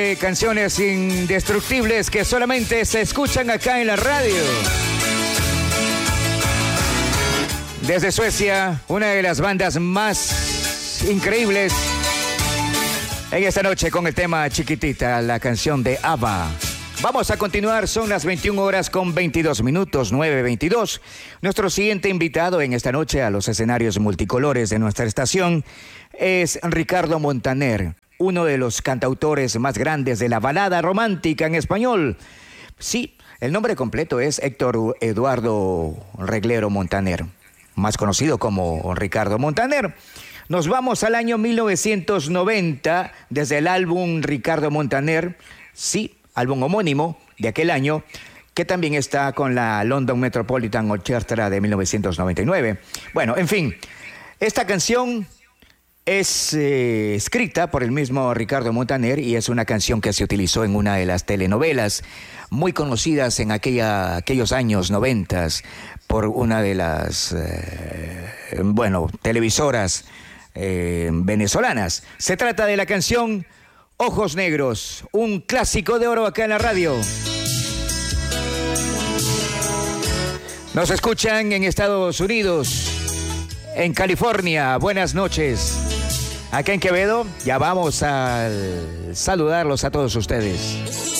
Canciones indestructibles que solamente se escuchan acá en la radio. Desde Suecia, una de las bandas más increíbles en esta noche con el tema Chiquitita, la canción de ABBA. Vamos a continuar, son las 21 horas con 22 minutos, 9:22. Nuestro siguiente invitado en esta noche a los escenarios multicolores de nuestra estación es Ricardo Montaner, uno de los cantautores más grandes de la balada romántica en español. Sí, el nombre completo es Héctor Eduardo Reglero Montaner, más conocido como Ricardo Montaner. Nos vamos al año 1990, desde el álbum Ricardo Montaner, sí, álbum homónimo de aquel año, que también está con la London Metropolitan Orchestra de 1999. Bueno, en fin, esta canción es escrita por el mismo Ricardo Montaner y es una canción que se utilizó en una de las telenovelas muy conocidas en aquellos años 90 por una de las televisoras venezolanas. Se trata de la canción Ojos Negros, un clásico de oro acá en la radio. Nos escuchan en Estados Unidos, en California. Buenas noches. Acá en Quevedo ya vamos a saludarlos a todos ustedes.